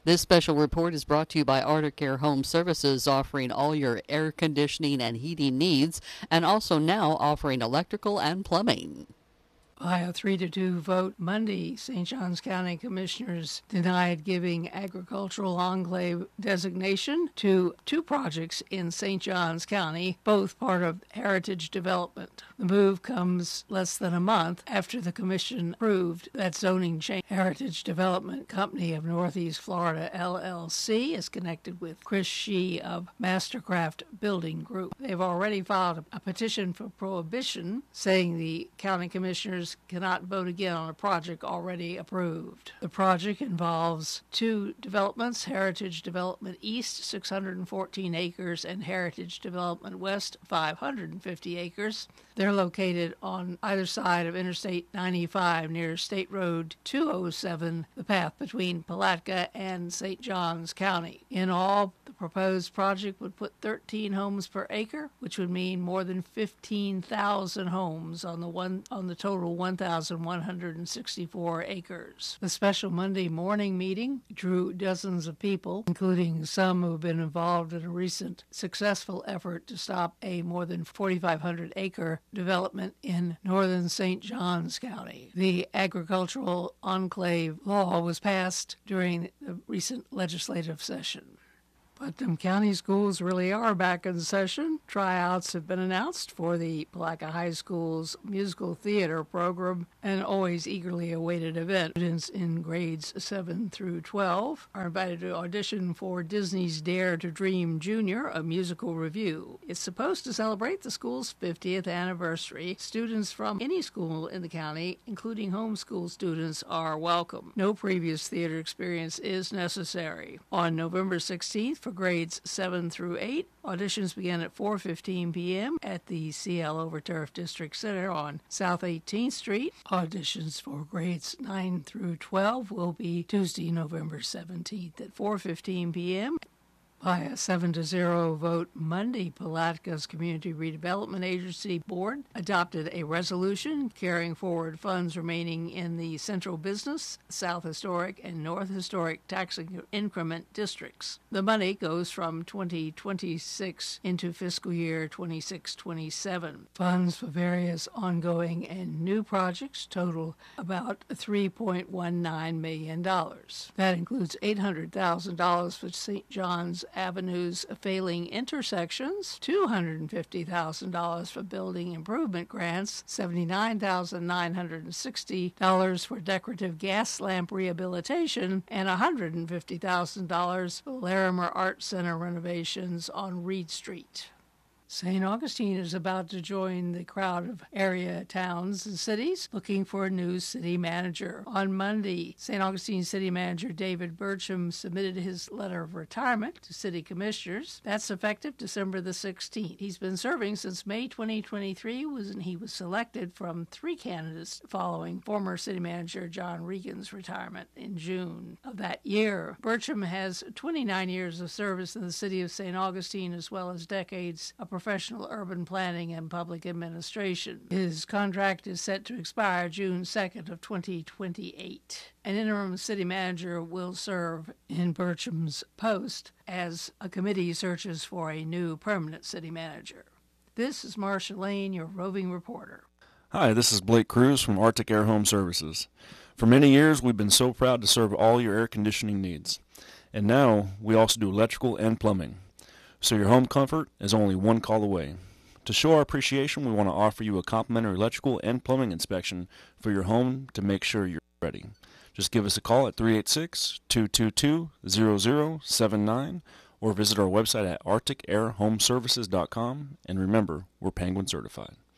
This special report is brought to you by Arctic Air Home Services, offering all your air conditioning and heating needs, and also now offering electrical and plumbing. By a 3-2 vote Monday, St. Johns County Commissioners denied giving agricultural enclave designation to two projects in St. Johns County, both part of heritage development. The move comes less than a month after the commission approved that zoning change. Heritage Development Company of Northeast Florida, LLC, is connected with Chris Shee of Mastercraft Building Group. They've already filed a petition for prohibition, saying the county commissioners cannot vote again on a project already approved. The project involves two developments, Heritage Development East, 614 acres, and Heritage Development West, 550 acres. They're located on either side of Interstate 95 near State Road 207, the path between Palatka and St. Johns County. In all, the proposed project would put 13 homes per acre, which would mean more than 15,000 homes on the total 1,164 acres. The special Monday morning meeting drew dozens of people, including some who have been involved in a recent successful effort to stop a more than 4,500 acre development in northern St. Johns County. The agricultural enclave law was passed during the recent legislative session. Putnam County Schools really are back in session. Tryouts have been announced for the Palatka High School's musical theater program, an always eagerly awaited event. Students in grades 7 through 12 are invited to audition for Disney's Dare to Dream Junior, a musical revue. It's supposed to celebrate the school's 50th anniversary. Students from any school in the county, including homeschool students, are welcome. No previous theater experience is necessary. On November 16th, for grades 7 through 8, auditions begin at 4:15 p.m. at the CL Overturf District Center on South 18th Street. Auditions for grades 9 through 12 will be Tuesday, November 17th at 4:15 p.m. By a 7-0 vote Monday, Palatka's Community Redevelopment Agency Board adopted a resolution carrying forward funds remaining in the Central Business, South Historic, and North Historic tax increment districts. The money goes from 2026 into fiscal year 26-27. Funds for various ongoing and new projects total about $3.19 million. That includes $800,000 for St. John's Avenue's failing intersections, $250,000 for building improvement grants, $79,960 for decorative gas lamp rehabilitation, and $150,000 for Larimer Art Center renovations on Reed Street. St. Augustine is about to join the crowd of area towns and cities looking for a new city manager. On Monday, St. Augustine City Manager David Burcham submitted his letter of retirement to city commissioners. That's effective December the 16th. He's been serving since May 2023 when he was selected from 3 candidates following former city manager John Regan's retirement in June of that year. Burcham has 29 years of service in the city of St. Augustine, as well as decades of professional urban planning and public administration. His contract is set to expire June 2nd of 2028. An interim city manager will serve in Burcham's post as a committee searches for a new permanent city manager. This is Marcia Lane, your roving reporter. Hi, this is Blake Cruz from Arctic Air Home Services. For many years, we've been so proud to serve all your air conditioning needs. And now, we also do electrical and plumbing. So your home comfort is only one call away. To show our appreciation, we want to offer you a complimentary electrical and plumbing inspection for your home to make sure you're ready. Just give us a call at 386-222-0079 or visit our website at arcticairhomeservices.com. And remember, we're Penguin certified.